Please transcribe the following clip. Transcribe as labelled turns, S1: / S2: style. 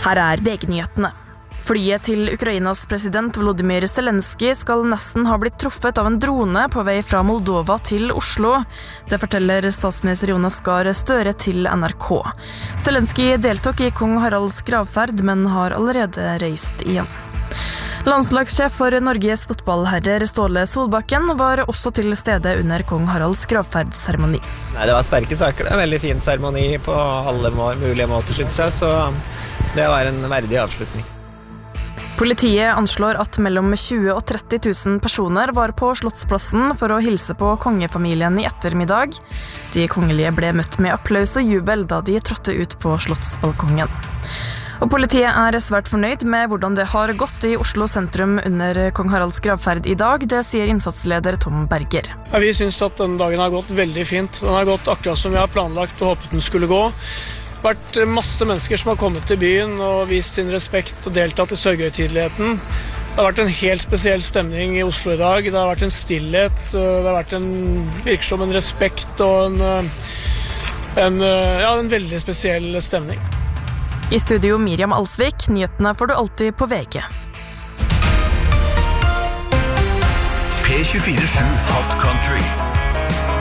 S1: Her VG-nyhetene. Flyet til Ukrainas president Volodymyr Zelensky skal nesten ha blitt truffet av en drone på vei fra Moldova til Oslo. Det forteller statsminister Jonas Gahr Støre til NRK. Zelensky deltok i kong Haralds gravferd, men har allerede reist igjen. Landslagssjef for Norges fotballherrer Ståle Solbakken var også til stede under kong Haralds gravferdsseremoni.
S2: Det var sterke saker, det en veldig fin seremoni på alle mulige måter, synes jeg, så det var en verdig avslutning.
S1: Politiet anslår at mellom 20 og 30 000 personer var på Slottsplassen for å hilse på kongefamilien i ettermiddag. De kongelige ble møtt med applaus og jubel da de trådte ut på slottsbalkongen. Og politiet svært fornøyd med hvordan det har gått i Oslo sentrum under kong Haralds gravferd i dag. Det sier innsatsleder Tom Berger.
S3: Ja, vi synes at denne dagen har gått veldig fint. Den har gått akkurat som vi har planlagt og håpet den skulle gå. Det har vært masse mennesker som har kommet til byen og vist sin respekt og deltatt i sørgehøytideligheten. Det har vært en helt spesiell stemning i Oslo i dag. Det har vært en stillhet, det har vært virker som en respekt og en veldig spesiell stemning.
S1: I studio Miriam Alsvik, nyhetene får du alltid på VG.
S4: P24 Hot Country.